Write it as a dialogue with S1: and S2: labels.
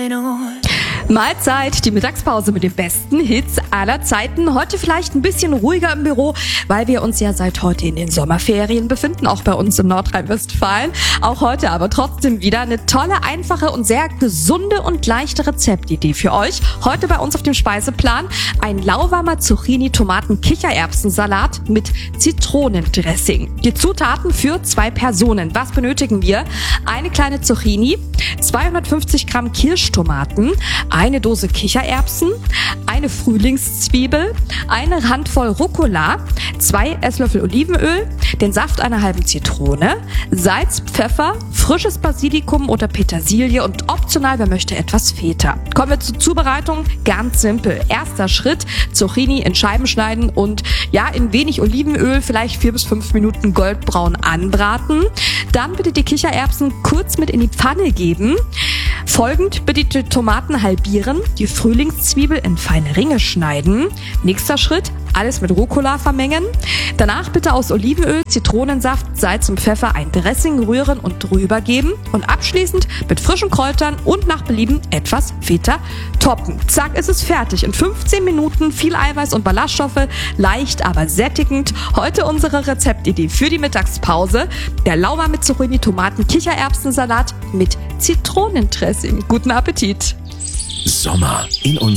S1: bueno.
S2: Mahlzeit, die Mittagspause mit den besten Hits aller Zeiten. Heute vielleicht ein bisschen ruhiger im Büro, weil wir uns ja seit heute in den Sommerferien befinden, auch bei uns in Nordrhein-Westfalen. Auch heute aber trotzdem wieder eine tolle, einfache und sehr gesunde und leichte Rezeptidee für euch. Heute bei uns auf dem Speiseplan ein lauwarmer Zucchini-Tomaten-Kichererbsensalat mit Zitronendressing. Die Zutaten für 2 Personen. Was benötigen wir? Eine kleine Zucchini, 250 Gramm Kirschtomaten, eine Dose Kichererbsen, eine Frühlingszwiebel, eine Handvoll Rucola, 2 Esslöffel Olivenöl, den Saft einer halben Zitrone, Salz, Pfeffer, frisches Basilikum oder Petersilie und optional, wer möchte, etwas Feta. Kommen wir zur Zubereitung. Ganz simpel. Erster Schritt, Zucchini in Scheiben schneiden und in wenig Olivenöl, vielleicht 4 bis 5 Minuten goldbraun anbraten. Dann bitte die Kichererbsen kurz mit in die Pfanne geben. Folgend bitte die Tomaten halbieren, die Frühlingszwiebel in feine Ringe schneiden. Nächster Schritt, alles mit Rucola vermengen. Danach bitte aus Olivenöl, Zitronensaft, Salz und Pfeffer ein Dressing rühren und drüber geben. Und abschließend mit frischen Kräutern und nach Belieben etwas Feta toppen. Zack, ist es fertig. In 15 Minuten viel Eiweiß und Ballaststoffe, leicht, aber sättigend. Heute unsere Rezeptidee für die Mittagspause. Der lauwarme Zucchini-Tomaten-Kichererbsensalat mit Zitronendressing. Guten Appetit!
S3: Sommer in unserem